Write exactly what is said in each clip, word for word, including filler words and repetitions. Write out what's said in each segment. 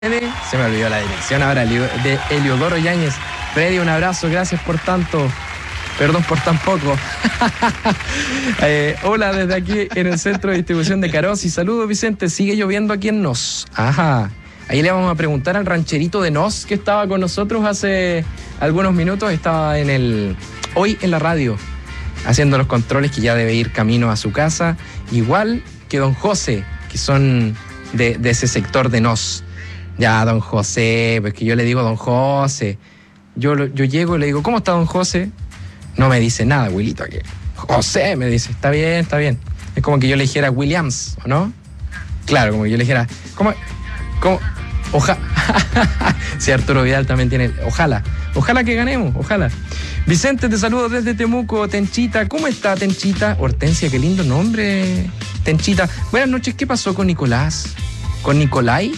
Se me olvidó la dirección ahora, de Eliodoro Yáñez. Freddy, un abrazo, gracias por tanto. Perdón por tan poco. eh, hola, desde aquí en el centro de distribución de Caroz. Y saludos, Vicente. Sigue lloviendo aquí en Nos. Ajá. Ahí le vamos a preguntar al rancherito de Nos, que estaba con nosotros hace algunos minutos. Estaba en el hoy en la radio, haciendo los controles, que ya debe ir camino a su casa. Igual que don José, que son de, de ese sector de Nos. Ya, don José, pues que yo le digo don José. Yo, yo llego y le digo, ¿cómo está don José? No me dice nada, Wilito, aquí. José, me dice, está bien, está bien. Es como que yo le dijera Williams, ¿o no? Claro, como que yo le dijera, ¿cómo? ¿Cómo? Ojalá. Sí, Arturo Vidal también tiene, ojalá. Ojalá que ganemos, ojalá. Vicente, te saludo desde Temuco. Tenchita, ¿cómo está Tenchita? Hortensia, qué lindo nombre, Tenchita. Buenas noches, ¿qué pasó con Nicolás? ¿Con Nicolai?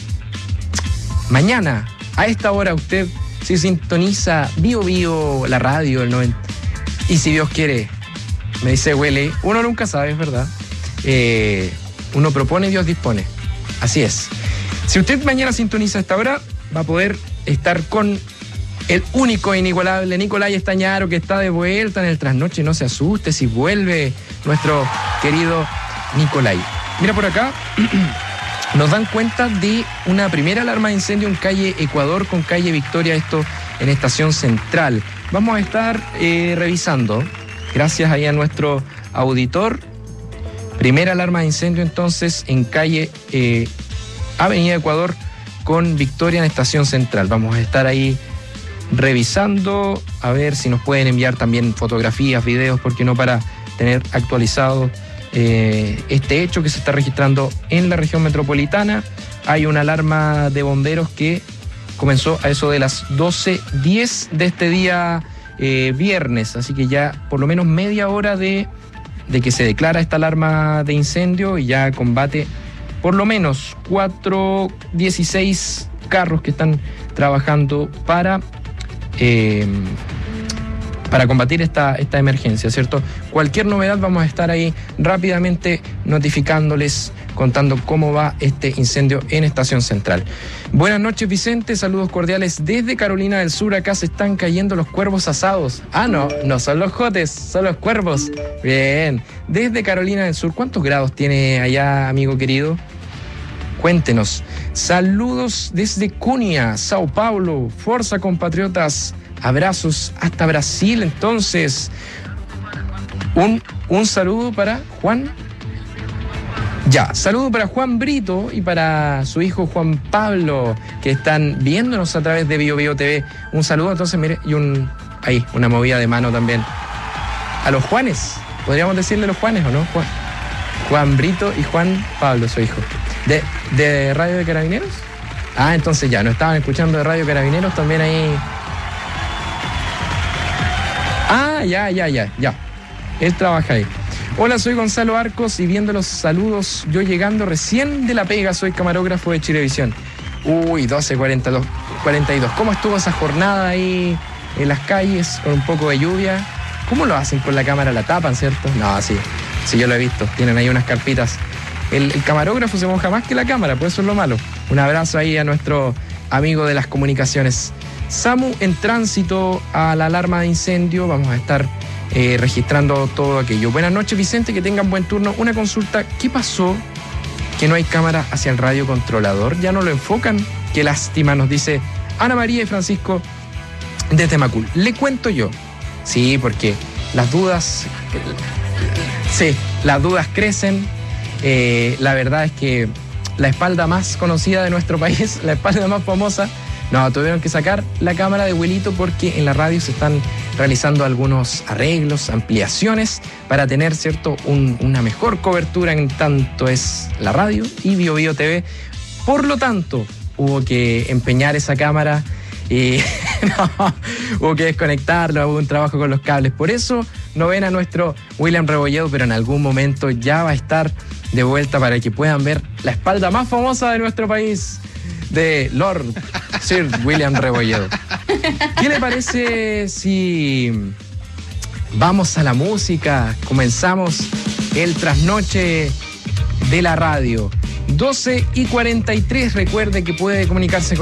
Mañana, a esta hora, usted se sintoniza Bio Bio, la radio, el noventa. Y si Dios quiere, me dice Huele, uno nunca sabe, es verdad. Eh, uno propone, Dios dispone. Así es. Si usted mañana sintoniza a esta hora, va a poder estar con el único e inigualable Nicolai Estañaro, que está de vuelta en el trasnoche. No se asuste si vuelve nuestro querido Nicolai. Mira por acá. Nos dan cuenta de una primera alarma de incendio en calle Ecuador con calle Victoria, esto en Estación Central. Vamos a estar eh, revisando, gracias ahí a nuestro auditor, primera alarma de incendio entonces en calle eh, Avenida Ecuador con Victoria en Estación Central. Vamos a estar ahí revisando, a ver si nos pueden enviar también fotografías, videos, porque no, para tener actualizado Eh, este hecho que se está registrando en la región metropolitana. Hay una alarma de bomberos que comenzó a eso de las doce diez de este día eh, viernes, así que ya por lo menos media hora de, de que se declara esta alarma de incendio, y ya combate por lo menos cuatro, dieciséis carros que están trabajando para eh, para combatir esta, esta emergencia, ¿cierto? Cualquier novedad vamos a estar ahí rápidamente notificándoles, contando cómo va este incendio en Estación Central. Buenas noches, Vicente, saludos cordiales desde Carolina del Sur. Acá se están cayendo los cuervos asados. Ah, no, no son los jotes, son los cuervos. Bien, desde Carolina del Sur. ¿Cuántos grados tiene allá, amigo querido? Cuéntenos. Saludos desde Cunha, Sao Paulo. Forza, compatriotas. Abrazos hasta Brasil, entonces. Un, un saludo para Juan. Ya, saludo para Juan Brito y para su hijo Juan Pablo, que están viéndonos a través de Bio Bio T V. Un saludo, entonces, mire, y un ahí, una movida de mano también. A los Juanes, podríamos decirle los Juanes, ¿o no? Juan, Juan Brito y Juan Pablo, su hijo. ¿De, de Radio de Carabineros? Ah, entonces ya, nos estaban escuchando de Radio Carabineros también ahí. Ah, ya, ya, ya, ya. Él trabaja ahí. Hola, soy Gonzalo Arcos y viendo los saludos, yo llegando recién de la pega, soy camarógrafo de Chilevisión. Uy, doce cuarenta y dos. ¿Cómo estuvo esa jornada ahí en las calles con un poco de lluvia? ¿Cómo lo hacen con la cámara? ¿La tapan, cierto? No, sí, sí, yo lo he visto. Tienen ahí unas carpitas. El, el camarógrafo se moja más que la cámara, pues eso es lo malo. Un abrazo ahí a nuestro amigo de las comunicaciones. SAMU en tránsito a la alarma de incendio. Vamos a estar eh, registrando todo aquello. Buenas noches, Vicente, que tengan buen turno. Una consulta, ¿qué pasó que no hay cámara hacia el radiocontrolador? ¿Ya no lo enfocan? Qué lástima, nos dice Ana María y Francisco desde Macul. Le cuento yo. Sí, porque las dudas, sí, las dudas crecen. Eh, la verdad es que la espalda más conocida de nuestro país, la espalda más famosa, no, tuvieron que sacar la cámara de Huelito porque en la radio se están realizando algunos arreglos, ampliaciones para tener, ¿cierto?, un, una mejor cobertura en tanto es la radio y Bio Bio T V. Por lo tanto, hubo que empeñar esa cámara y no, hubo que desconectarlo, hubo un trabajo con los cables. Por eso no ven a nuestro William Rebolledo, pero en algún momento ya va a estar de vuelta para que puedan ver la espalda más famosa de nuestro país, de Lord Sir William Rebolledo. ¿Qué le parece si vamos a la música? Comenzamos el trasnoche de la radio. doce y cuarenta y tres. Recuerde que puede comunicarse con